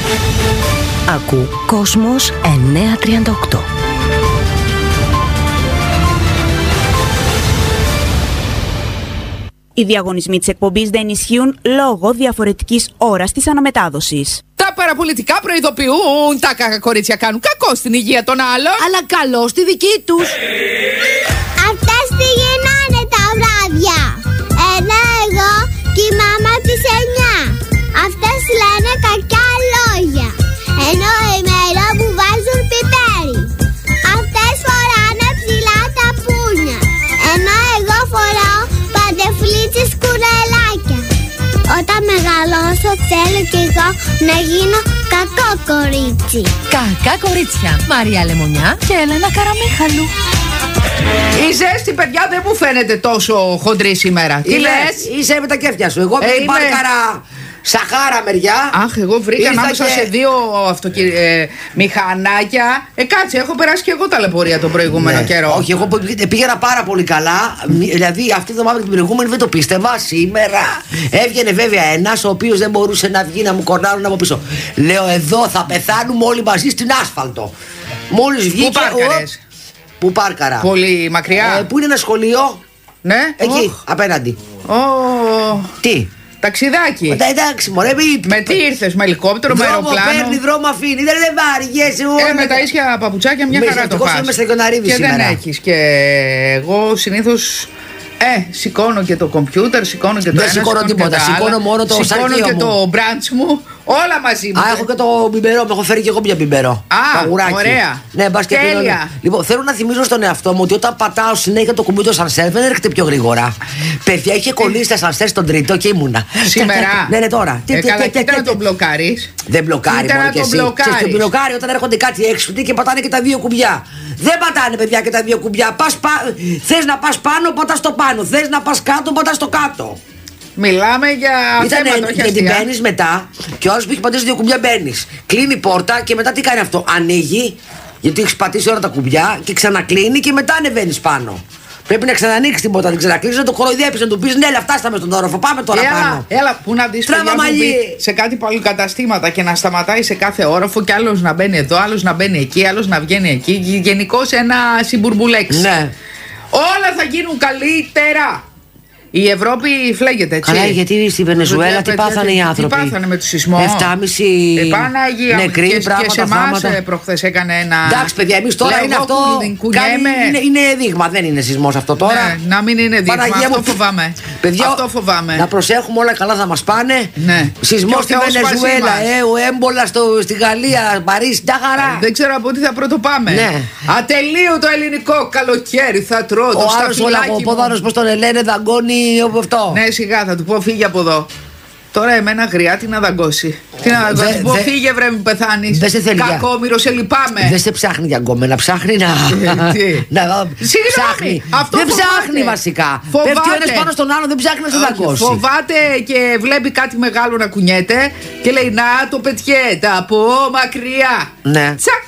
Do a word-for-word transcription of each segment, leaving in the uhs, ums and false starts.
Ακού Κόσμος εννιακόσια τριάντα οκτώ. Οι διαγωνισμοί της εκπομπής δεν ισχύουν λόγω διαφορετικής ώρας της αναμετάδοσης. Τα παραπολιτικά προειδοποιούν, τα κακά κορίτσια κάνουν κακό στην υγεία των άλλων, αλλά καλό στη δική τους. Αυτές τι γίνανε τα βράδια, ενώ εγώ κοιμάμαι από τις εννιά. Αυτές λένε κακιά λόγια, ενώ ημέρα μου βάζουν πιπέρι. Αυτές φοράνε ψηλά τα πούνια, ενώ εγώ φοράω παντεφλίτσες κουρελάκια. Όταν μεγαλώσω θέλω κι εγώ να γίνω κακό κορίτσι. Κακά κορίτσια, Μαρία Λεμονιά και Έλενα Καραμίχαλου. Η ζέστη, παιδιά, δεν μου φαίνεται τόσο χοντρή σήμερα. Τι λες? Είσαι με τα κέφια σου. Εγώ με την Πάρκαρα Σαχάρα μεριά. Αχ, εγώ βρήκα ανάμεσα και... σε δύο αυτοκι... ε, μηχανάκια. Ε, κάτσε, έχω περάσει και εγώ ταλαιπωρία τον προηγούμενο ναι. καιρό. Όχι, εγώ πήγαινα πάρα πολύ καλά. Δηλαδή, αυτή τη εβδομάδα την προηγούμενη δεν το πίστευα. Σήμερα έβγαινε βέβαια ένας ο οποίος δεν μπορούσε να βγει να μου κορνάρουν από πίσω. Λέω, εδώ θα πεθάνουμε όλοι μαζί στην άσφαλτο. Μόλις βγήκε. Πού πάρκαρες? Πού πάρκαρα? Πολύ μακριά. Ε, πού είναι ένα σχολείο? Ναι. Εκεί, oh. απέναντι. Oh. Τι? Ταξιδάκι. Μετά, εντάξει, μωρέ, μη... Με τι ήρθες, με ελικόπτερο, με αεροπλάνο? Δρόμο παίρνει, δρόμο αφήνει. Δεν, δεν βάργεσαι. Ε, με τα ίσια παπουτσάκια μια χαρά το πας. Είμαι στα Γιοναρίδη και σήμερα. Δεν έχεις. Και εγώ συνήθως Ε, σηκώνω και το κομπιούτερ, σηκώνω και το δεν ένα, σηκώνω τίποτα, σηκώνω μόνο το σακείο μου. Σηκώνω και το μπραντς μου, όλα μαζί μου. Α, έχω και το μπιμπερό, με έχω φέρει και εγώ μια μπιμπερό. Α, παγουράκι. ωραία. Ναι, μπας και τέλεια. Λοιπόν, θέλω να θυμίζω στον εαυτό μου ότι όταν πατάω συνέχεια το κουμπί του σανσέρ δεν έρχεται πιο γρήγορα. Παιδιά, είχε κολλήσει τα σανσέρ στον τρίτο και ήμουνα. Σήμερα. Ναι, ναι, τώρα. Ε, καλά, κοίτα να τον μπλοκάρεις. Δεν μπλοκάρει μόνο και εσύ. Ξέρεις τι μπλοκάρει όταν έρχονται κάτι έξυπνοι και πατάνε και τα δύο κουμπιά. Δεν πατάνε, παιδιά, και τα δύο κουμπιά. Θες να πας πάνω, πατάς στο πάνω. Θες να πας κάτω, πατάς στο κάτω. Μιλάμε για Ήτανε, θέματα, όχι γιατί αστεία. μπαίνεις μετά και ο άλλος που έχει πατήσει δύο κουμπιά μπαίνεις. Κλείνει η πόρτα και μετά τι κάνει αυτό? Ανοίγει, γιατί έχει πατήσει όλα τα κουμπιά και ξανακλίνει και μετά ανεβαίνεις πάνω. Πρέπει να ξανανοίξει την πόρτα, να την ξανακλείσει, να το κοροϊδέψει, να του πει: ναι, φτάσαμε στον όροφο, πάμε τώρα έλα, πάνω. Έλα, πού να δεις σε κάτι πολυκαταστήματα και να σταματάει σε κάθε όροφο και άλλος να μπαίνει εδώ, άλλος να μπαίνει εκεί, άλλος να βγαίνει εκεί. Γενικώς ένα συμπουρμπουλέξ. Ναι. Όλα θα γίνουν καλύτερα. Η Ευρώπη φλέγεται, έτσι. Καλά, γιατί στη Βενεζουέλα τι πάθανε οι άνθρωποι? Τι πάθανε με το σεισμό? επτά κόμμα πέντε νεκροί, και, πράγματα, και σε εμάς θάματα. Προχθές έκανε ένα. Εντάξει, παιδιά, εμείς τώρα λέω, είναι αυτό. Κουνιέμαι. Είναι, είναι δείγμα, δεν είναι σεισμός αυτό τώρα. Ναι, να μην είναι δείγμα. Παναγία αυτό μου, φοβάμαι. Παιδιά, αυτό φοβάμαι. Να προσέχουμε, όλα καλά θα μας πάνε. Ναι. Σεισμός στη Βενεζουέλα, ε, ο έμπολα στο, στη Γαλλία, Παρίσι, τα χαρά. Δεν ξέρω από τι θα πρωτοπάμε. Ναι. Ατελείωτο ελληνικό καλοκαίρι θα τρώω το σταφυλάκι μου. Ο άλλος ο λαγοπόδαρος, πώς τον λένε, δαγκώνει από αυτό. Ναι, σιγά, θα του πω φύγε από εδώ. Τώρα εμένα γριά τι να δαγκώσει. Τι να δαγκώσει, του πω φύγε βρε μην πεθάνεις. Δεν σε θέλει. Κακόμοιρο, σε λυπάμαι. Δεν σε ψάχνει για γκόμενα, ψάχνει να. να ψάχνει. Αυτό δεν ψάχνει βασικά. Πέφτει ο ένας πάνω στον άλλο, δεν ψάχνει να σε δαγκώσει. Φοβάται και βλέπει κάτι μεγάλο να κουνιέται και λέει να το πετιέται από μακριά. Ναι. Τσακ.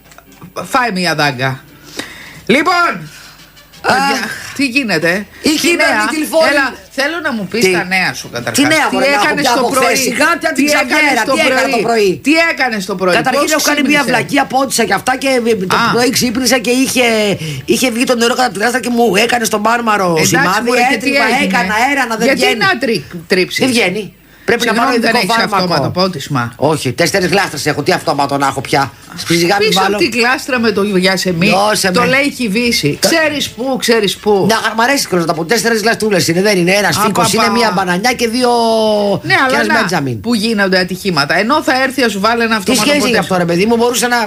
Φάει μια δάγκα. Λοιπόν. Παιδιά, τι γίνεται? Η κυβέρνηση τηλεφώνει. Έλα, θέλω να μου πεις τι? Τα νέα σου καταρχάς. Τι νέα τι έκανες το πρωί? Τι έκανες το πρωί? Τι έκανες το πρωί? Καταρχήν έχω κάνει μια βλακία, πόντισα και αυτά και το πρωί ξύπνησα και είχε, είχε βγει το νερό κατά τη λάστα και μου έκανε στον Πάρμαρο σημάδι. Έτρυπα, έκανα αέρα να δεν γιατί βγαίνει. Γιατί να τρίψεις? Δεν βγαίνει. Πρέπει να πάρω ειδικό φάρμακο. Πότισμα. Όχι, τέσσερις γλάστρες έχω. Τι αυτόματο να έχω πια? Πίσω από την γλάστρα με το γιασεμί το λέει κυβίσει. Ξέρεις πού, ξέρεις πού. Να μ' αρέσει να τα πω. Τέσσερις γλαστούλες είναι. Δεν είναι ένα φίκος, είναι μία μπανανιά και δύο. Ναι, αλλά να, που γίνονται ατυχήματα. Ενώ θα έρθει να σου βάλει ένα αυτόματο. Τι σχέση έχει αυτό, ρε παιδί μου? Μπορούσε να.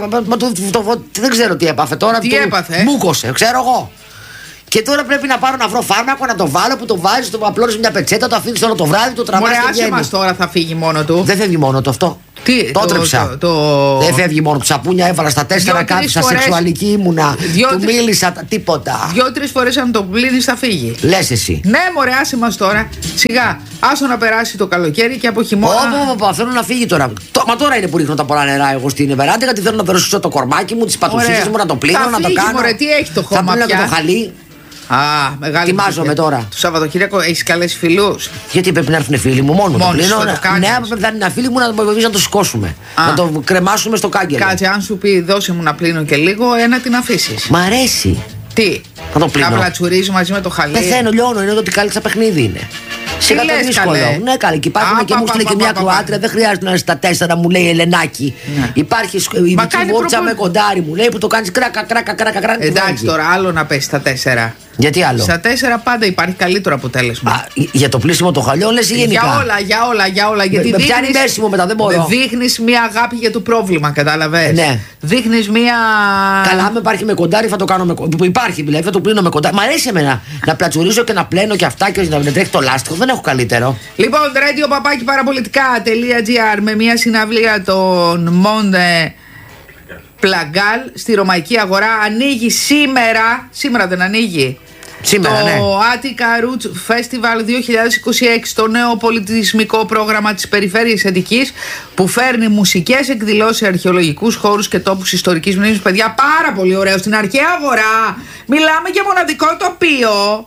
Δεν ξέρω τι έπαθε τώρα. Τι έπαθε? Μπούκωσε, ξέρω εγώ. Και τώρα πρέπει να πάρω να βρω φάρμακο, να το βάλω που το βάζει, το απλώνει μια πετσέτα, το αφήνει όλο το βράδυ, το τραβάει. Μωρέ, άσε μας τώρα, θα φύγει μόνο του. Δεν φεύγει μόνο του αυτό. Τι, το έτρεψα. Το, το... Δεν φεύγει μόνο του. Σαπούνια έβαλα στα τέσσερα, κάθισα, φορές... σεξουαλική ήμουνα. Δυο, του τρι... μίλησα, τίποτα. Δύο-τρει φορές αν το πλύνει θα φύγει. Λες εσύ. Ναι, μωρέ, άσε μας τώρα. Σιγά, άσο να περάσει το καλοκαίρι και από χειμώνα. Ω, θέλω να φύγει τώρα. Το, μα τώρα είναι που ρίχνω τα πολλά νερά εγώ στην Βεράντα, γιατί θέλω να περάσω το κορμάκι μου, τι πατουσίδε μου, να το πλύνω, να το κάνω. Μωρέ, τι έχει το χώμα. Θα πλύνω και το χαλί. Α, μεγάλη. Ετοιμάζομαι τώρα. Το Σαββατοκύριακο έχεις καλέσει φίλους? Γιατί πρέπει να έρθουν φίλοι μου, μόνο μου. Μόνος Το θα πλύνω. το κάνεις. Ναι, πρέπει να είναι φίλοι μου να το βοηθήσει να το σηκώσουμε. Α. Να το κρεμάσουμε στο κάγκελο. Κάτσε, αν σου πει δώσε μου να πλύνω και λίγο, ένα την αφήσεις. Μ' αρέσει. Τι? Θα το πλύνω. Να πλατσουρίζω μαζί με το χαλί. Πεθαίνω, λιώνω, είναι ότι κάλυψα παιχνίδι είναι. Σιγά το λες, δύσκολο. καλέ? Ναι, καλά. Και υπάρχουν Α, και πα, μου πα, στείλε πα, και μια πα, πα, Κροάτρια, δεν χρειάζεται να είναι στα τέσσερα, μου λέει Ελενάκη. Ναι. Υπάρχει η δική κάνει βόρτσα προπο- με κοντάρι, μου λέει που το κάνει κράκα, κράκα, κράκα, κράκα. Εντάξει, τώρα άλλο να πέσει στα τέσσερα. Γιατί άλλο? Στα τέσσερα πάντα υπάρχει καλύτερο αποτέλεσμα. Α, για το πλήσιμο των χαλιών λες ή γενικά? Για όλα, για όλα, για όλα. Γιατί με πιάνει δείχνεις- μέσιμο μετά, δεν μπορώ. Δείχνεις μια αγάπη για το πρόβλημα, κατάλαβες. Ναι. Δείχνεις μια. Καλά, άμα υπάρχει με κοντάρι θα το κάνω με κοντάρι. Που υπάρχει δηλαδή, θα το πλύνω με κοντάρι. Μ' αρέσει εμένα να πλατσουρίζω και να πλένω και αυτά και να μην τρέχει το λάστιχο. Δεν έχω καλύτερο. Λοιπόν, radio παπάκι παραπολιτικά.gr με μια συναυλία των Monde Plagal στη Ρωμαϊκή Αγορά. Ανοίγει σήμερα. Σήμερα δεν ανοίγει. Σήμερα, το ναι. Attica Roots Festival δύο χιλιάδες είκοσι έξι, το νέο πολιτισμικό πρόγραμμα της Περιφέρειας Αττικής που φέρνει μουσικές εκδηλώσεις, αρχαιολογικούς χώρους και τόπους ιστορικής μνήμης. Παιδιά, πάρα πολύ ωραίο. Στην Αρχαία Αγορά μιλάμε για μοναδικό τοπίο.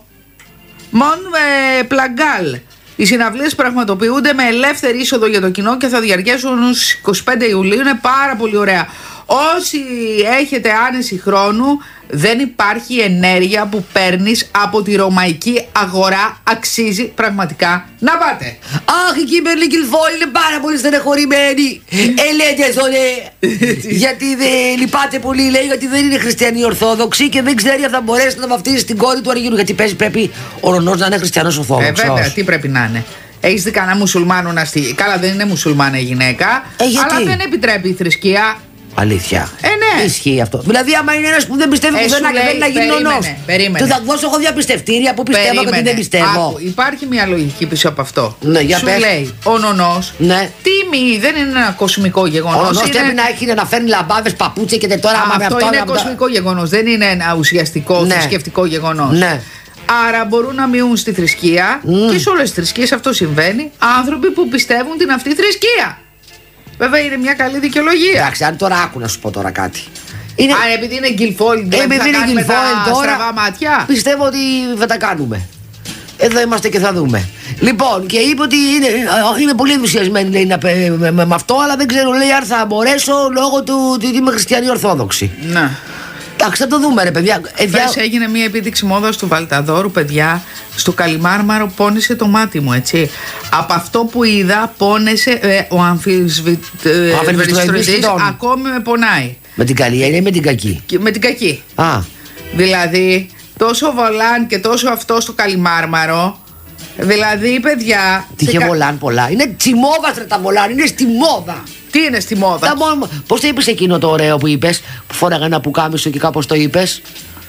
Μον Πλαγκάλ. Οι συναυλίες πραγματοποιούνται με ελεύθερη είσοδο για το κοινό και θα διαρκέσουν στις είκοσι πέντε Ιουλίου. Είναι πάρα πολύ ωραία. Όσοι έχετε άνεση χρόνου, δεν υπάρχει ενέργεια που παίρνεις από τη Ρωμαϊκή Αγορά. Αξίζει πραγματικά να πάτε. Αχ, η Κίμπερλι Κιλφόλ είναι πάρα πολύ στενεχωρημένη. Ελέτε ρε. Γιατί δεν λυπάται πολύ, λέει, γιατί δεν είναι χριστιανή Ορθόδοξη και δεν ξέρει αν θα μπορέσει να βαφτίσει την κόρη του Αργύρου. Γιατί παίζει, πρέπει ο Ρωνός να είναι χριστιανός Ε, Ορθόδοξος. βέβαια, τι πρέπει να είναι. Έχεις δει κανένα μουσουλμάνο να στείλει? Καλά, δεν είναι μουσουλμάνα η γυναίκα. Ε, γιατί? Αλλά δεν επιτρέπει η θρησκεία. Αλήθεια. Ε, ναι. Ισχύει αυτό. Δηλαδή, άμα είναι ένα που δεν πιστεύει Ε, πουθενά σου και λέει, δεν να γίνει περίμενε, νονός. περίμενε. Του θα δώσω εγώ διαπιστευτήρια που πιστεύω και Περίμενε. τι δεν πιστεύω. Άκου, υπάρχει μια λογική πίσω από αυτό. Ναι, για Σου πες. λέει ο νονός, Ναι. τίμη, δεν είναι ένα κοσμικό γεγονός. Ο νονός είναι- πρέπει να έχει να φέρνει λαμπάδες, παπούτσια και τώρα άμα με Αυτό είναι να- κοσμικό γεγονός, δεν είναι ένα ουσιαστικό Ναι. θρησκευτικό γεγονός. Ναι. Άρα μπορούν να μειούν στη θρησκεία και σε όλες τις θρησκείες αυτό συμβαίνει. Άνθρωποι που πιστεύουν την αυτή θρησκεία. Βέβαια είναι μια καλή δικαιολογία. Εντάξει, αν τώρα άκου να σου πω τώρα κάτι. Είναι... Αν επειδή είναι γκυλφόιλ, Ε, δεν επειδή θα είναι κάνουμε τα Guilfoyle τώρα, στραβά μάτια. πιστεύω ότι θα τα κάνουμε. Εδώ είμαστε και θα δούμε. Λοιπόν, και είπε ότι είναι, ε, είμαι πολύ ενθουσιασμένη, λέει, να, με, με, με αυτό, αλλά δεν ξέρω, λέει, αν θα μπορέσω λόγω του ότι είμαι χριστιανή Ορθόδοξη. Ναι. Εντάξει, θα το δούμε, ρε παιδιά. Ε, δια... Χθες έγινε μια επίδειξη μόδας του Βαλταδόρου, παιδιά. Στο Καλιμάρμαρο πόνεσε το μάτι μου, έτσι. Από αυτό που είδα, πόνεσε ε, ο αμφισβητητής. Ακόμη με πονάει. Με την καλή έννοια ή με την κακή? Και με την κακή. Α, Δηλαδή, τόσο βολάν και τόσο αυτό στο Καλιμάρμαρο. Δηλαδή, παιδιά. τι σε είχε κα- βολάν πολλά. Είναι τσιμόβαστρα τα βολάν, είναι στη μόδα. Τι είναι στη μόδα. Πώς το είπες εκείνο το ωραίο που είπες, που φόραγα ένα πουκάμισο και κάπως το είπες?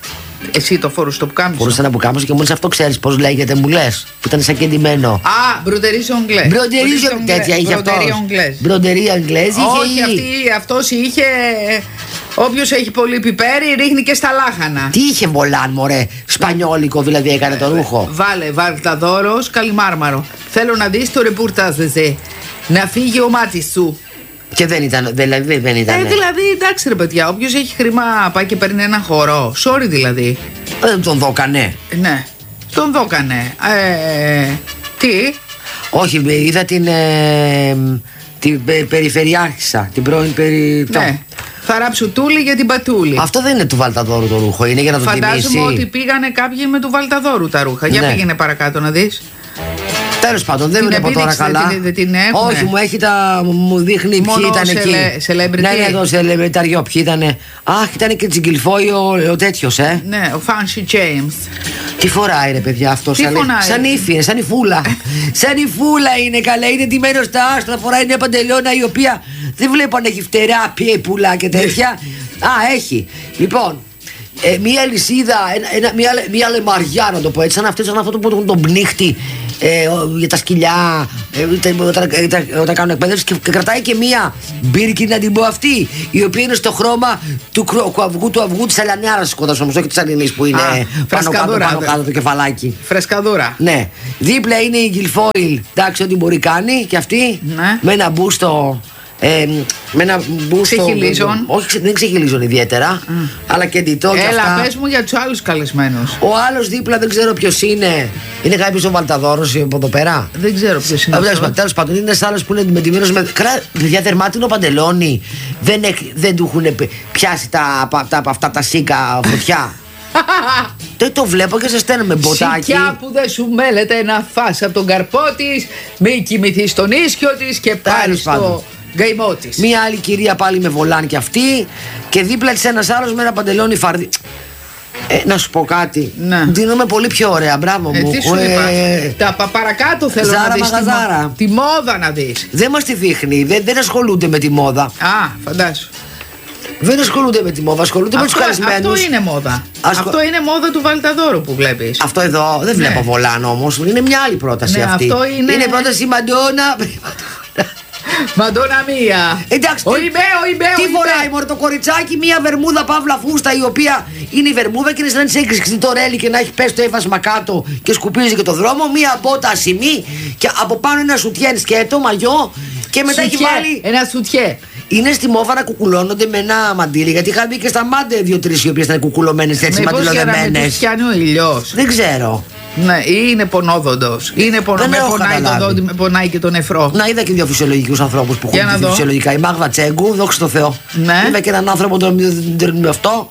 Εσύ το φόρος το που κάμισο. Φορούσα ένα πουκάμισο και μόλις αυτό ξέρεις πώς λέγεται, μου λες, που ήταν σαν κεντυμένο. Α, μπρουντερί Ογγλέ. Μπροντερίζο, τέτοια είχε αυτό. Μπροντερί Αγγλέζ είχε. Όχι, ή- αυτή, αυτός είχε. Όποιος έχει πολύ πιπέρι ρίχνει και στα λάχανα. Τι είχε βολάν, μωρέ, σπανιόλικο δηλαδή έκανε το ρούχο. Βάλε, Βαλταδόρος, Καλιμάρμαρο. Θέλω να δεις το ρεπορτάζ, δε. Να φύγει ο μάτις σου. Και δεν ήταν, δηλαδή δεν ήταν. Ε, δηλαδή, εντάξει ρε παιδιά, όποιος έχει χρήμα πάει και παίρνει ένα χορό. Sorry δηλαδή. Δεν τον δώκανε. Ε, Ναι, τον δώκανε. Ε, τι. Όχι, είδα την. Ε, την πε- περιφερειάρχησα, την πρώην περι. Ναι. Θα ράψω τούλι για την πατούλη. Αυτό δεν είναι του Βαλταδόρου το ρούχο, είναι για να τον Φαντάζομαι τιμήσει. ότι πήγανε κάποιοι με του Βαλταδόρου τα ρούχα. Για Ναι. πήγαινε παρακάτω να δεις. Τέλος πάντων, δεν Την βλέπω τώρα επίδειξη καλά. δεν την- δεν την έχουνε. Όχι, μου έχει τα. Μου δείχνει ποιοι Μόνο ήταν σελε- εκεί. celebrity. Ναι, ναι, εδώ σελεμπριταριό, ποιοι ήταν. Αχ, ήταν και τσιγκυλφόη ο, ο τέτοιο, ε. Ναι, ο Fancy James. Τι φοράει ρε παιδιά αυτό, Τι σαν, φοράει? σαν ύφη, είναι, σαν υφούλα. Σαν υφούλα είναι, καλά, είναι ντυμένο στα άστρα, φοράει μια παντελώνα η οποία δεν βλέπω αν έχει φτερά, πιέπουλα και τέτοια. Α, έχει. Λοιπόν, ε, μία λυσίδα, ένα, ένα, μία, μία λεμαριά να το πω έτσι, σαν αυτό, σαν αυτό που τον, τον πνίχτη ε, ο- για τα σκυλιά ε, όταν, όταν, όταν κάνουν εκπαίδευση και, και κρατάει και μία μπύρκη να την πω αυτή, η οποία είναι στο χρώμα του κρόκου αυγού, του αυγού της αλανιάρας σκότας όμως, όχι της αλληνής που είναι Α, πάνω κάτω, φρεσκαδούρα, πάνω δε. κάτω το κεφαλάκι. Φρεσκαδούρα. Ναι. Δίπλα είναι η Guilfoyle. Εντάξει, ό,τι μπορεί κάνει και αυτή. Ναι. Με ένα μπούστο Ε, με ένα μπούστο. Ξεχυλίζον. Όχι, δεν ξεχυλίζον ιδιαίτερα, mm. αλλά και ντυτό και Έλα, αυτά. πες μου για τους άλλους καλεσμένους. Ο άλλος δίπλα δεν ξέρω ποιος είναι. Είναι κάποιος ο Βαλταδόρος από εδώ πέρα. Δεν ξέρω ποιος είναι. Τέλος πάντων, είναι ένας άλλος που είναι αντιμετωπισμένος με. Καλά, παιδιά, δερμάτινο παντελόνι. Δεν, δεν του έχουν πιάσει τα, τα, τα, αυτά τα σίκα φωτιά. Δεν το βλέπω και σε στέλνω με μποτάκι. Σικιά που δεν σου μέλεται να φας από τον καρπό της, μη κοιμηθείς στον ίσιο της και πάρεις το γκαϊμό της. Μία άλλη κυρία πάλι με βολάν και αυτή. Και δίπλα της ένας άλλος με ένα παντελόνι φαρδί. Ε, να σου πω κάτι. Ναι. Δίνομαι πολύ πιο ωραία, μπράβο Ε, μου. τι σου Ε, είπα. Τα πα- παρακάτω θέλω Ζάρα να δεις τη, μαγαζάρα. μο- τη μόδα να δεις. Δεν μας τη δείχνει, δεν, δεν ασχολούνται με τη μόδα. Α, φαντάσου. Δεν ασχολούνται με τη μόδα, ασχολούνται με τους Αυτό, καλεσμένους. αυτό είναι μόδα. Ασχο- Αυτό είναι μόδα του Βαλταδόρου που βλέπεις. Αυτό εδώ δεν βλέπω Ναι. βολάν όμως. Είναι μια άλλη πρόταση Ναι, αυτή. αυτό είναι- Είναι πρόταση Μαντόνα. Μαντόνα μία. Εντάξει, Ο τι- Ιμπέο, Ιμπέο. Τι φοράει μωρέ το κοριτσάκι, μια βερμούδα παύλα φούστα, η οποία είναι η βερμούδα και είναι σαν να της έχει ξυξτεί το ρέλι και να έχει πέσει το έβασμα κάτω και σκουπίζει και το δρόμο. Μια μπότα ασημή και από πάνω ένα σουτιέν σκέτο, μαγιό και μετά έχει βάλει. Ένα σουτιέ. Είναι στη μόβα να κουκουλώνονται με ένα μαντίλι, γιατί είχα δει και στα μάντε δύο-τρεις οι οποίες ήταν κουκουλωμένες έτσι Μήπως για να μην τους μαντιλοδεμένες. πιάνει ο ήλιος. Δεν ξέρω. Ναι, ή είναι πονόδοντος. Είναι πονο... Δεν με έχω πονάει το καταλάβει. δόντι, με πονάει και το νεφρό. Να είδα και δύο φυσιολογικούς ανθρώπους που Για έχουν να δω. φυσιολογικά. Η Μάγδα Τσέγκου, δόξα τω Θεώ. Ναι. Είδα και έναν άνθρωπο τον με αυτό.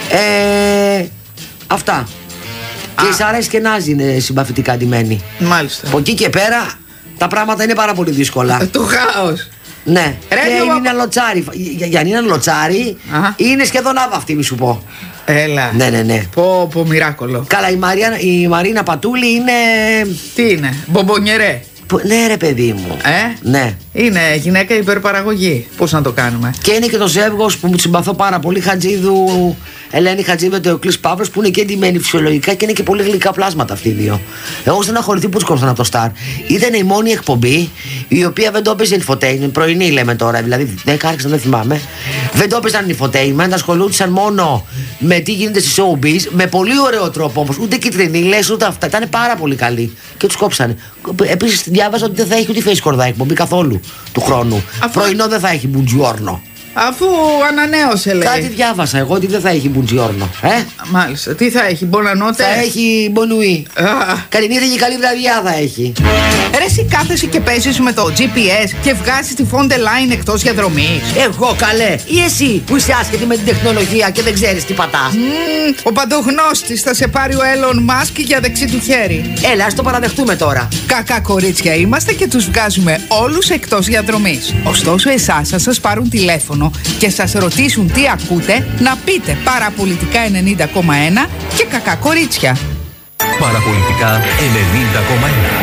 Ε, αυτά. Και η Σάρα Εσκενάζη είναι συμπαθητικά ντυμένη. Μάλιστα. Από εκεί και πέρα τα πράγματα είναι πάρα πολύ δύσκολα. Ε, Το χάος. Ναι. Ρε, και λίγο η Νίνα απο- Λοτσάρη. Για, για Νίνα Λοτσάρη Αχα. είναι σχεδόν άβαυτη, μη σου πω. Έλα. Ναι, ναι, ναι. Πω, πω, μοιράκολο. Καλά, η, Μαρία, η Μαρίνα Πατούλη είναι. Τι είναι, μπομπονιερέ. Που- Ναι, ρε παιδί μου. Ε? Ναι. Είναι γυναίκα υπερπαραγωγή. Πώς να το κάνουμε. Και είναι και το ζεύγος που μου συμπαθώ πάρα πολύ, Χατζίδου, Ελένη Χατζίδου, το Εκλής Παύρος, που είναι και εντυμένοι φυσιολογικά και είναι και πολύ γλυκά πλάσματα αυτοί οι δύο. Εγώ στεναχωρηθεί που τους κόψαν από το Star. Ήταν η μόνη εκπομπή η οποία δεν το έπαιζε infotainment, πρωινή λέμε τώρα, δηλαδή δέκα άρχισαν, δεν θυμάμαι. Δεν το έπαιζαν infotainment, ασχολούνταν μόνο με τι γίνεται στη showbiz, με πολύ ωραίο τρόπο όμως. Ούτε κυτρινίλες, ούτε αυτά. Ήταν πάρα πολύ καλή. Και τους κόψανε. Επίσης διάβαζα ότι δεν θα έχει ούτε face κορδά εκπομπή καθόλου του χρόνου. Αφού- Πρωινό δεν θα έχει μπουτζιόρνο. Αφού ανανέωσε λέει. Κάτι διάβασα εγώ ότι δεν θα έχει μπουτζιόρνο. Ε? Μάλιστα. Τι θα έχει, μπονανότε. Θα έχει μπονουί. Α. Καληνύχτα και καλή βραδιά θα έχει. Ρε, εσύ κάθεσαι και παίζεις με το τζι πι ες και βγάζεις τη Fonte Line εκτός διαδρομής. Εγώ καλέ. Ή εσύ που είσαι άσχετη με την τεχνολογία και δεν ξέρεις τι πατάς. Μμμ, ο παντογνώστης θα σε πάρει ο Elon Musk για δεξί του χέρι. Έλα, ας το παραδεχτούμε τώρα. Κακά κορίτσια είμαστε και τους βγάζουμε όλους εκτός διαδρομής. Ωστόσο εσάς θα σας πάρουν τηλέφωνο και σας ρωτήσουν τι ακούτε, να πείτε Παραπολιτικά ενενήντα κόμμα ένα και κακά κορίτσια. Παραπολιτικά ενενήντα κόμμα ένα.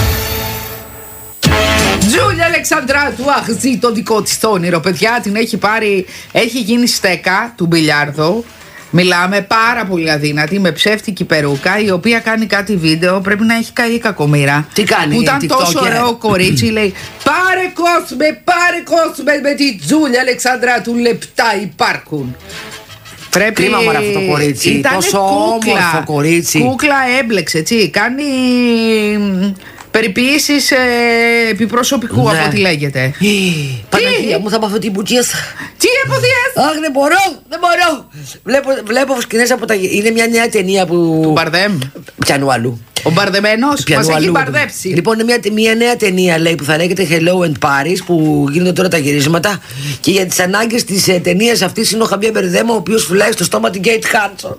Τζούλια Αλεξανδράτου, αχ, ζει το δικό της το όνειρο, παιδιά. Την έχει πάρει, έχει γίνει στέκα του μπιλιάρδο. Μιλάμε πάρα πολύ αδύνατη, με ψεύτικη περούκα, η οποία κάνει κάτι βίντεο. Πρέπει να έχει καεί κακομοίρα. Τι κάνει, Που ήταν TikToker? τόσο ωραίο κορίτσι, λέει πάρε κόσμε, πάρε κόσμε με τη Τζούλια Αλεξανδράτου, λεπτά υπάρχουν. Πρέπει... Κρίμα μωρέ αυτό το κορίτσι. Ήτανε Τόσο κούκλα. όμορφο κορίτσι. Κούκλα έμπλεξε, έτσι. Κάνει μ, περιποίησεις ε, επιπροσωπικού, Ναι. από ό,τι λέγεται. Παναγία μου, θα πάθω την πουτζία. Τι αποδιές! Αχ, δεν μπορώ, δεν μπορώ. Βλέπω, βλέπω σκηνές από τα. Είναι μια νέα ταινία που. Του Μπαρδέμ. Πιανού αλλού. Ο μπαρδεμένος Πιανού μας έχει αλλού. μπαρδέψει. Λοιπόν, είναι μια, μια νέα ταινία λέει που θα λέγεται Hello and Paris, που γίνονται τώρα τα γυρίσματα. Και για τις ανάγκες της ε, ταινίας αυτής είναι ο Χαμπιέ Μπερδέμα, ο οποίος φυλάει στο στόμα την Κέιτ Χάνσον.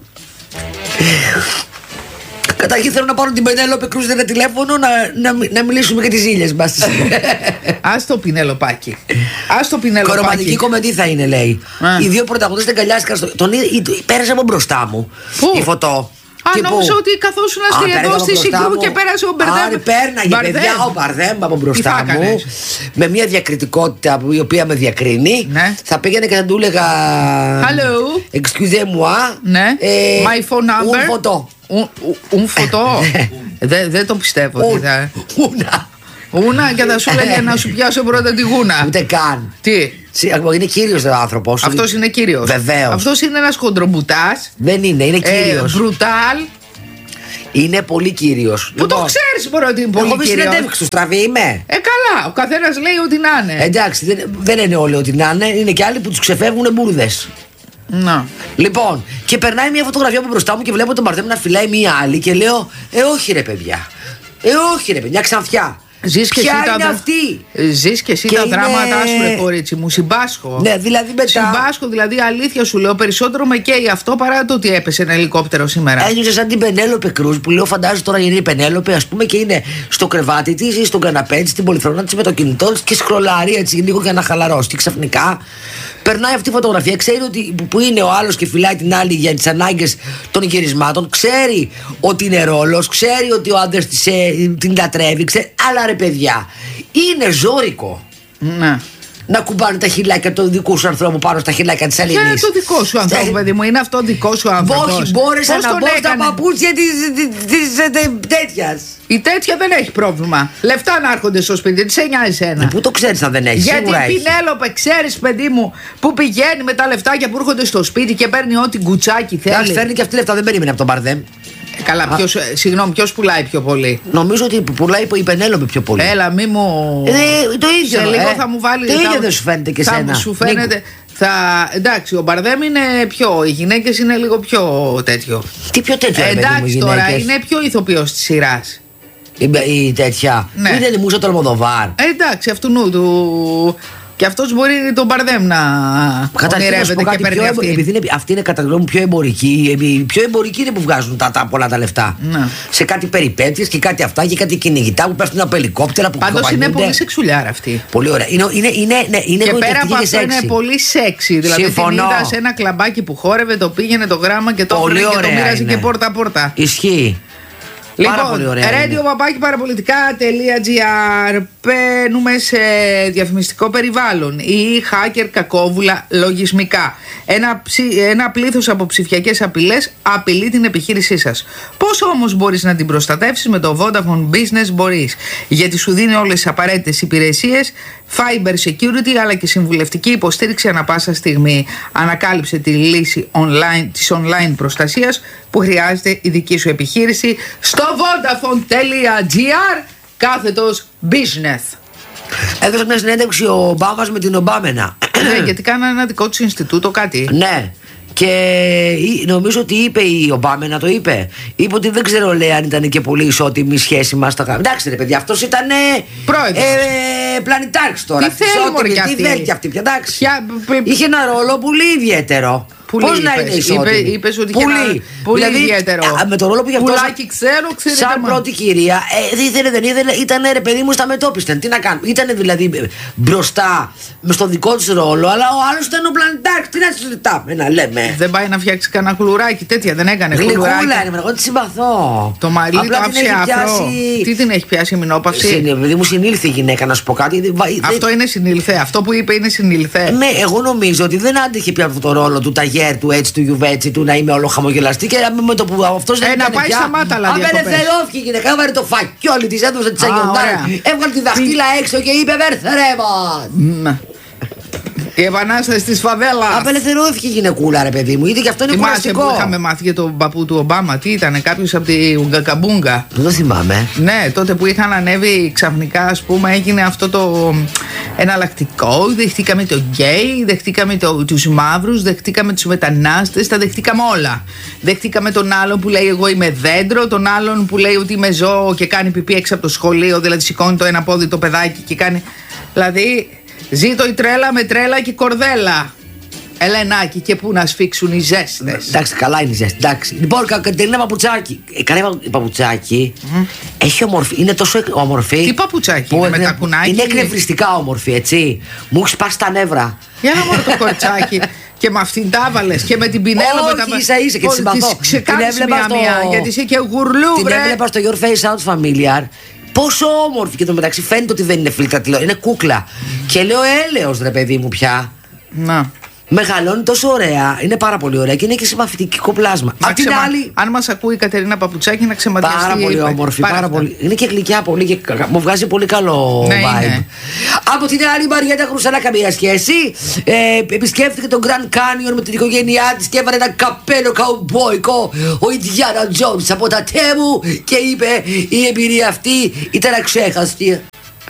Καταρχήν θέλω να πάρω την Πενέλοπε Κρούζ ένα τηλέφωνο να, να, να μιλήσουμε για τις ήλιες μας. Ας το Πινελοπάκι. Ας το Κορομαντική Πινελοπάκι. κομμεντή θα είναι, λέει. Α. Οι δύο πρωταγωνιστές αγκαλιάστηκαν. Στο... Τον είδε- ή- πέρασε από μπροστά μου. Πού? Η φωτό. Α, Και νόμιζα πού? ότι καθόσουν Α, πέρασε εδώ από στη μπροστά Συγκρού μου. και πέρασε ο Μπερδέμ. Άρη, πέρναγε Μπαρδέμ. παιδιά ο Μπαρδέμ από Τι μπροστά θα μου. έκανες? Με μια διακριτικότητα που- η οποία με διακρίνει. Ναι. Θα πήγαινε και θα του έλεγα. Hello. Excusez-moi. Ναι. Ε, My phone number. Un φωτό. Un φωτό. Δεν δεν το πιστεύω. ότι θα- Ούνα. Ούνα και θα σου έλεγε να σου πιάσω πρώτα τη γούνα. Ούτε καν. Τι. Τσι, Είναι κύριος ο άνθρωπος. Αυτός είναι κύριος. Βεβαίως. Αυτός είναι ένας χοντρομπουτάς. Δεν είναι, είναι κύριος. Μπρουτάλ. Είναι πολύ κύριος. Πού λοιπόν, το ξέρεις μπορεί ότι είναι πολύ κύριος? Εγώ μη συνεντεύξεις του στραβή είμαι. Ε, καλά, ο καθένας λέει ότι να είναι. Εντάξει, δεν, δεν είναι όλοι ότι να είναι. Είναι και άλλοι που τους ξεφεύγουν μπουρδες. Να. Λοιπόν, και περνάει μια φωτογραφία από μπροστά μου και βλέπω τον Μπαρδέμ να φυλάει μια άλλη και λέω, Ε, όχι ρε παιδιά. Ε, όχι ρε παιδιά, ξανθιά. Ζεις και, ποια εσύ είναι τα... αυτή? Ζεις και εσύ και τα είναι... δράματά σου, ρε κορίτσι μου. Συμπάσχω. Ναι, δηλαδή μετά. Συμπάσχω, δηλαδή αλήθεια σου λέω. Περισσότερο με καίει αυτό παρά το ότι έπεσε ένα ελικόπτερο σήμερα. Ένιωσε σαν την Πενέλοπε Κρούζ που λέω, φαντάζομαι τώρα είναι η Πενέλοπε, ας πούμε, και είναι στο κρεβάτι της ή στον καναπέ της, στην πολυθρόνα της με το κινητό της και σκρολάρει έτσι λίγο για να χαλαρώσει. Και ξαφνικά περνάει αυτή η φωτογραφία, ξέρει ότι που είναι ο άλλος και φυλάει την άλλη για τις ανάγκες των γυρισμάτων, ξέρει ότι είναι ρόλος, ξέρει ότι ο άντρας της, ε, την λατρεύει, ξέρει, αλλά ρε παιδιά, είναι ζώρικο. Ναι. Να κουμπάνε τα χιλάκια του δικού σου ανθρώπου πάνω στα χιλάκια της Αλληνής. Ποια είναι το δικό σου άνθρωπο, παιδί μου, είναι αυτό δικό σου άνθρωπο. Όχι, μπόρεσα να μπω στα παπούτσια της τέτοιας. Η τέτοια δεν έχει πρόβλημα. Λεφτά να έρχονται στο σπίτι, τι σε νοιάζει ένα? Πού το ξέρεις αν δεν έχει? Γιατί η Πινέλοπε, ξέρεις παιδί μου, που πηγαίνει με τα λεφτάκια που έρχονται στο σπίτι και παίρνει ό,τι γκουτσάκι θέλει. Εντάξει, φέρνει και αυτή λεφτά, δεν περίμενε από τον Μπαρδέμ. Καλά, ποιος, συγγνώμη, ποιος πουλάει πιο πολύ? Νομίζω ότι πουλάει η Πενέλοπε πιο πολύ. Έλα, μη μου. Ε, το ίδιο. Σε λίγο ε, θα μου βάλει. Το ίδιο δεν σου φαίνεται και θα σένα? Σου φαίνεται. Θα... Εντάξει, ο Μπαρδέμ είναι πιο. Οι γυναίκες είναι λίγο πιο τέτοιο. Τι πιο τέτοιο? Ε, ρε, εντάξει, τώρα είναι πιο ηθοποιός της σειράς. Η, η τέτοια. Ναι. Είναι η Μούσα του Αλμοδοβάρ. Ε, εντάξει, αυτού νου του. Και αυτός μπορεί τον Μπαρδέμ να ονειρεύεται και παίρνει πιο, αυτή. Επειδή είναι, αυτή είναι κατά τη γνώμη μου πιο εμπορική. Πιο εμπορική είναι που βγάζουν τα, τα πολλά τα λεφτά. Να. Σε κάτι περιπέτειες και κάτι αυτά και κάτι κυνηγητά που πέφτουν από ελικόπτερα που πάντως είναι πολύ σεξουλιάρα αυτή. Πολύ ωραία. Είναι, είναι, είναι, ναι, είναι και πέρα από αυτό είναι πολύ σεξι. Δηλαδή συμφωνώ. την είδα σε ένα κλαμπάκι που χόρευε, το πήγαινε το γράμμα και το έφερε και το μοίραζε και πόρτα-πόρτα. Ισχύει. Λοιπόν, radio παπάκι παραπολιτικά τελεία τζι άρ. Παίρνουμε σε διαφημιστικό περιβάλλον ή hacker κακόβουλα λογισμικά. Ένα, ένα πλήθος από ψηφιακές απειλές απειλεί την επιχείρησή σας. Πώς όμως μπορείς να την προστατεύσεις? Με το Vodafone Business μπορείς, γιατί σου δίνει όλες τις απαραίτητες υπηρεσίες, Fiber Security αλλά και συμβουλευτική υποστήριξη ανά πάσα στιγμή. Ανακάλυψε τη λύση online, της online προστασίας που χρειάζεται η δική σου επιχείρηση στο vodafone τελεία τζι άρ κάθετος business. Έδωσε μια συνέντευξη ο Ομπάμας με την Ομπάμενα. Ναι, γιατί κάνανε ένα δικό του Ινστιτούτο κάτι. Ναι. Και νομίζω ότι είπε η Ομπάμα να το είπε. Είπε ότι δεν ξέρω, λέει, αν ήταν και πολύ ισότιμη η σχέση μας. Εντάξει, ρε παιδιά, αυτός ήταν. Πρόεδρος. Ε, πλανητάρχης τώρα. Τι θέλει μωρέ κι αυτή. Τι θέλει κι αυτή πια, εντάξει. Ποια... Είχε ένα ρόλο πολύ ιδιαίτερο. Πώς να είναι ισότιμη? Είπε, είπες ότι είχε ένα πολύ δηλαδή, ιδιαίτερο. Α, με το ρόλο που είχε αυτό. Πουλάκι ξέρω, ξέρετε. Σαν μόνο. Πρώτη κυρία, ε, δεν ήθελε, δεν ήθελε, ήταν ρε παιδί μου στα μετόπισθεν. Τι να κάνω. Ήταν δηλαδή μπροστά με στο δικό της ρόλο, αλλά ο άλλος ήταν ο πλανητάρχης. Τι να συζητάμε, να λέμε. Δεν πάει να φτιάξει κανένα χλουράκι, τέτοια δεν έκανε. Γλυκούλα είναι, εγώ τη συμπαθώ. Το μαλλί το άφησε αφρό. Τι την έχει πιάσει η μηνόπαυση? Επειδή μου συνήλθε η γυναίκα, να σου πω κάτι. Αυτό είναι συνήλθε. Αυτό που είπε είναι συνήλθε. Ναι, εγώ νομίζω ότι δεν άντεχε πια αυτό το ρόλο του ταγέρ του έτσι του γιουβέτσι του να είμαι όλο χαμογελαστή και με το που αυτός δεν ε, ήταν να πάει πια. στα μάταλα διακοπές. Απελευθερώθηκε η γυναίκα, έβαλε το φακιόλι της, έδωσε τη αγιοντάρα, έβγαλε τη δαχτύλα έξω και είπε βερθρέμα. Η επανάσταση της φαβέλας. Απελευθερώθηκε η γυναικούλα, ρε παιδί μου, γιατί και αυτό είναι κουραστικό. Που είχαμε μάθει για τον παππού του Ομπάμα, τι ήταν, κάποιος από τη Ουγκακαμπούγκα. Δεν το θυμάμαι. Ναι, τότε που είχαν ανέβει ξαφνικά, ας πούμε, έγινε αυτό το εναλλακτικό. Δεχτήκαμε το γκέι, δεχτήκαμε το, τους μαύρους, δεχτήκαμε τους μετανάστες, τα δεχτήκαμε όλα. Δεχτήκαμε τον άλλον που λέει εγώ είμαι δέντρο, τον άλλον που λέει ότι είμαι ζώο και κάνει πιπί έξω από το σχολείο, δηλαδή σηκώνει το ένα πόδι το παιδάκι και κάνει. Δηλαδή. Ζήτω η τρέλα με τρέλα και κορδέλα. Ελενάκι, και πού να σφίξουν οι ζέστες. Εντάξει, καλά είναι η ζέστη. Εντάξει. Λοιπόν, Κατερίνα Παπουτσάκη. Ε, καλά, η Παπουτσάκη mm. έχει ομορφή. Είναι τόσο όμορφη. Τι παπουτσάκι, είναι με τα κουνάκια. Είναι εκνευριστικά όμορφη, έτσι. Μου έχει σπάσει τα νεύρα. Για να μόνο το κορτσάκι. Και με αυτήν τα άβαλες και με την Πινέλοπε τα βαλές. Όχι, ίσα και τη συμπαθώ. Την έβλεπα στο... μία, γιατί είσαι και γουρλού, την βρε. Την έβλεπα στο Your Face Sounds Familiar. Πόσο όμορφη, και το μεταξύ φαίνεται ότι δεν είναι φίλτρα τηλεόραση, είναι κούκλα. Mm. Και λέω έλεος, ρε παιδί μου, πια. Να. μεγαλώνει τόσο ωραία. Είναι πάρα πολύ ωραία και είναι και σε μαθητικό πλάσμα. Απ' την ξεμα... άλλη. Αν μας ακούει η Κατερίνα Παπουτσάκη, να ξεματιαστεί. Πάρα πολύ όμορφη, πάρα, πάρα πολύ. Είναι και γλυκιά πολύ και μου βγάζει πολύ καλό ναι, vibe. Είναι. Από την άλλη, η Μαριέτα Χρυσανά καμία σχέση. Ε, επισκέφθηκε τον Grand Canyon με την οικογένειά της και έβαλε ένα καπέλο καουμπόικο, ο Ιντιάνα Τζόνς από τα Τέμου, και είπε η εμπειρία αυτή ήταν αξέχαστη.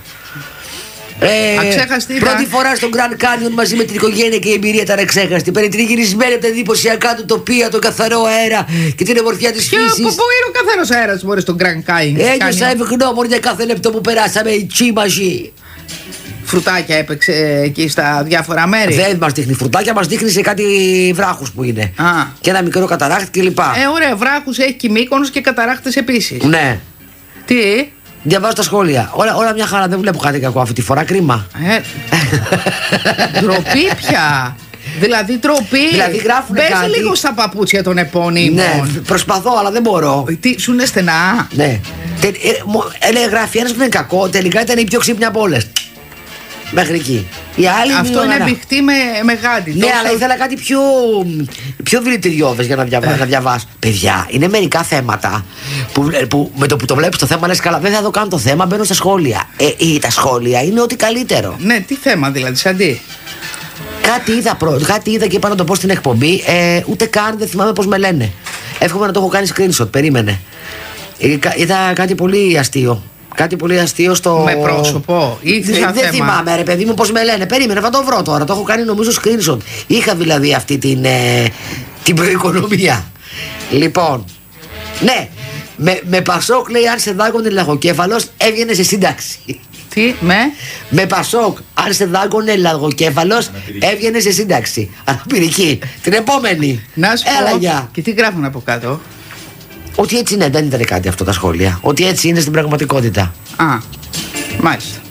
Ε, Αξέχαστη ήταν. Πρώτη φορά στο Grand Canyon μαζί με την οικογένεια και η εμπειρία ήταν αξέχαστη. Περιτριγυρισμένη από τα εντυπωσιακά του τοπία, τον καθαρό αέρα και την ομορφιά της φύσης. Και από πού είναι ο καθαρός αέρας μωρέ στο Grand Canyon? Ένιωσα ευγνώμων για κάθε λεπτό που περάσαμε η τσίμαζη. Φρουτάκια έπαιξε εκεί στα διάφορα μέρη. Δεν μας δείχνει φρουτάκια, μας δείχνει σε κάτι βράχους που είναι. Α. Και ένα μικρό καταράκτη κλπ. Ε, ωραία, βράχους έχει και Μύκονος και καταράχτες επίσης. Ναι. Τι? Διαβάζω τα σχόλια. Όλα, όλα μια χαρά, δεν βλέπω κάτι κακό αυτή τη φορά. Κρίμα. Ε, ντροπή πια. Δηλαδή ντροπή. Δηλαδή γράφουνε Μπες κάτι. λίγο στα παπούτσια των επώνυμων. Ναι, προσπαθώ, αλλά δεν μπορώ. Τι, σου είναι στενά. Ναι. Τε, ε, ε, ε, γράφει ένας που είναι κακό, τελικά ήταν η πιο ξύπνια από όλες. Μέχρι εκεί. Η άλλη Αυτό είναι μπιχτή με, με γάντι. Ναι, Τόσο... αλλά ήθελα κάτι πιο, πιο δηλητηριώδες για να, διαβα... να διαβάσω. Παιδιά, είναι μερικά θέματα που, που με το που το βλέπεις το θέμα λες καλά, δεν θα δω καν το θέμα, μπαίνω στα σχόλια. Ε, ε, τα σχόλια είναι ό,τι καλύτερο. Ναι, τι θέμα δηλαδή, σαν τι? Κάτι είδα, προ... κάτι είδα και είπα να το πω στην εκπομπή, ε, ούτε καν δεν θυμάμαι πώς με λένε. Εύχομαι να το έχω κάνει screenshot, περίμενε. Είδα κάτι πολύ αστείο. Κάτι πολύ αστείο στο. Με πρόσωπο ή Δεν, θέμα. δεν θυμάμαι, ρε παιδί μου, πώς με λένε. Περίμενε, θα το βρω τώρα. Το έχω κάνει νομίζω screenshot. Είχα δηλαδή αυτή την, ε, την προοικονομία. Λοιπόν, ναι, με, με Πασόκ λέει αν σε δάγκωνε λαγοκέφαλος έβγαινε σε σύνταξη. Τι, με. Με Πασόκ, αν σε δάγκωνε λαγοκέφαλος έβγαινε σε σύνταξη. Αναπηρική. Την επόμενη. Να σου Έλα, πω. γεια. Και τι γράφουν από κάτω? Ότι έτσι είναι, δεν ήταν κάτι αυτό τα σχόλια. Ότι έτσι είναι στην πραγματικότητα. Α, μάλιστα.